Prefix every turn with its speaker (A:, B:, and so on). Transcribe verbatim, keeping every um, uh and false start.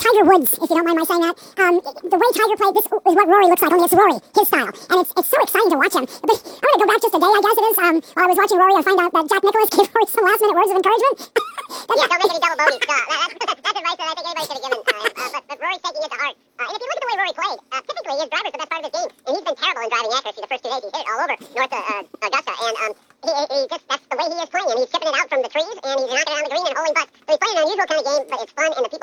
A: Tiger Woods, if you don't mind my saying that. Um, the way Tiger played, this is what Rory looks like, only it's Rory, his style. And it's it's so exciting to watch him. But I'm going to go back just a day, I guess it is. Um, while I was watching Rory, I find out that Jack Nicklaus gave Rory some last-minute words of encouragement.
B: Yeah, don't make any double bogeys. No, that, that's, that's advice that I think anybody should have given. Uh, uh, but, but Rory's taking it to heart. Uh, and if you look at the way Rory played, uh, typically his driver's the best part of his game. And he's been terrible in driving accuracy the first two days. He's hit it all over north of uh, Augusta. And um, he, he just, that's the way he is playing. And he's chipping it out from the trees, and he's knocking it on the green and holding putts. So he's playing an unusual kind of game, but it's fun, and the people